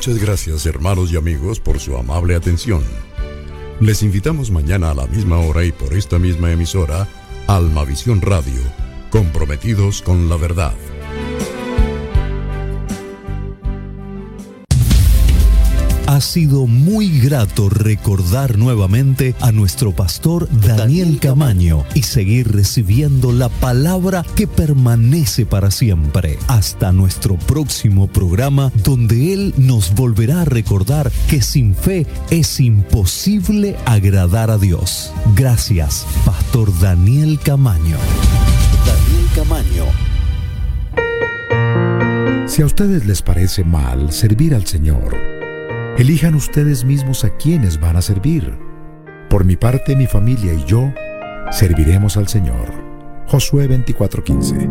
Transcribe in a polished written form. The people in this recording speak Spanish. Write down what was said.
Muchas gracias, hermanos y amigos, por su amable atención. Les invitamos mañana a la misma hora y por esta misma emisora, Almavisión Radio, comprometidos con la verdad. Ha sido muy grato recordar nuevamente a nuestro pastor Daniel Camaño y seguir recibiendo la palabra que permanece para siempre. Hasta nuestro próximo programa, donde Él nos volverá a recordar que sin fe es imposible agradar a Dios. Gracias, Pastor Daniel Camaño. Daniel Camaño. Si a ustedes les parece mal servir al Señor, elijan ustedes mismos a quienes van a servir. Por mi parte, mi familia y yo serviremos al Señor. Josué 24:15.